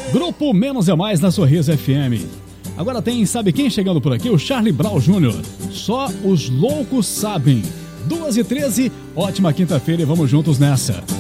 Grupo Menos é Mais na Sorriso FM. Agora tem, sabe quem chegando por aqui? O Charlie Brown Jr. Só os loucos sabem. 2h13, ótima quinta-feira e vamos juntos nessa.